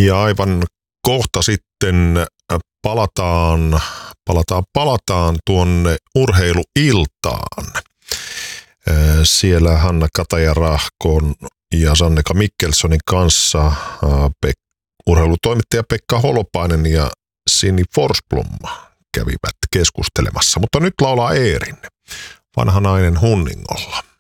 Ja aivan kohta sitten palataan tuonne urheiluiltaan. Siellä Hanna Kataja-Rahkon ja Sanneka Mikkelsonin kanssa urheilutoimittaja Pekka Holopainen ja Sini Forsblom kävivät keskustelemassa. Mutta nyt laulaa Eerin, vanha nainen hunningolla.